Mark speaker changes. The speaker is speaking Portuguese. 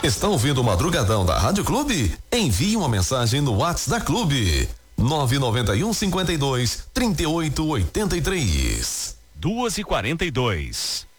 Speaker 1: Está ouvindo o Madrugadão da Rádio Clube? Envie uma mensagem no WhatsApp da Clube. 991 52 38 83.
Speaker 2: 2h42.